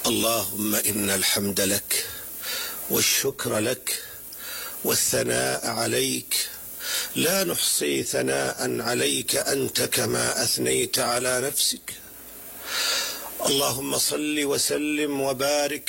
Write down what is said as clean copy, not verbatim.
اللهم إن الحمد لك والشكر لك والثناء عليك، لا نحصي ثناء عليك أنت كما أثنيت على نفسك. اللهم صل وسلم وبارك